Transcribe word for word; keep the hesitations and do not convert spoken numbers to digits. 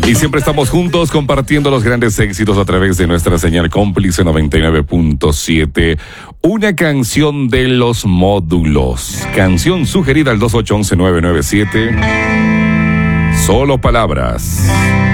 Y siempre estamos juntos compartiendo los grandes éxitos a través de nuestra señal cómplice noventa y nueve punto siete. Una canción de Los Módulos. Canción sugerida al dos ocho uno uno nueve nueve siete. Solo palabras.